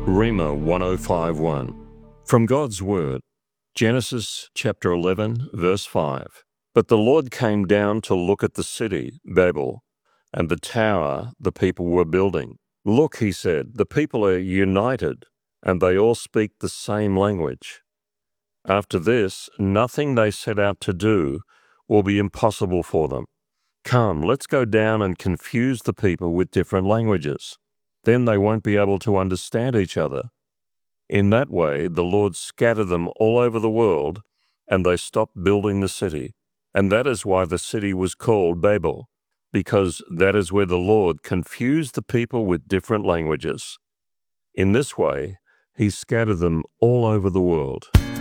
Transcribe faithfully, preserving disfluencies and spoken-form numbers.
Rhema one oh five one. From God's Word, Genesis chapter eleven, verse five. But the Lord came down to look at the city, Babel, and the tower the people were building. Look, he said, the people are united, and they all speak the same language. After this, nothing they set out to do will be impossible for them. Come, let's go down and confuse the people with different languages. Then they won't be able to understand each other. In that way, the Lord scattered them all over the world, and they stopped building the city. And that is why the city was called Babel, because that is where the Lord confused the people with different languages. In this way, he scattered them all over the world.